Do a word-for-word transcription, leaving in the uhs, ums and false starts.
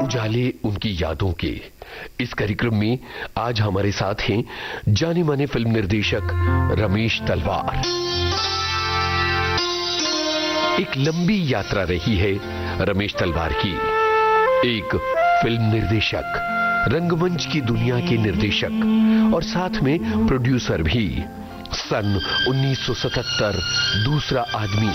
उजाले उनकी यादों के इस कार्यक्रम में आज हमारे साथ हैं जाने माने फिल्म निर्देशक रमेश तलवार। एक लंबी यात्रा रही है रमेश तलवार की। एक फिल्म निर्देशक, रंगमंच की दुनिया के निर्देशक और साथ में प्रोड्यूसर भी। सन उन्नीस सौ सतहत्तर दूसरा आदमी